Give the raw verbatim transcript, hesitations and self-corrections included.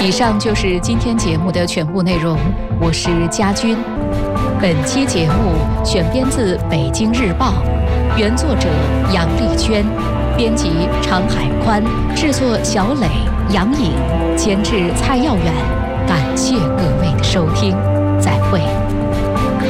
以上就是今天节目的全部内容，我是佳君。本期节目选编自《北京日报》，原作者杨丽娟，编辑常海宽，制作小磊、杨颖，监制蔡耀远。感谢各位的收听，再会。